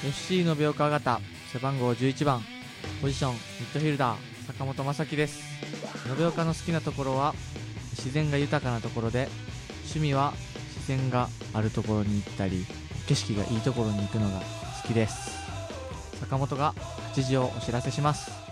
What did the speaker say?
FC の秒化型背番号11番ポジションミッドフィルダー坂本正樹です。延岡の好きなところは自然が豊かなところで、趣味は自然があるところに行ったり景色がいいところに行くのが好きです。坂本が8時をお知らせします。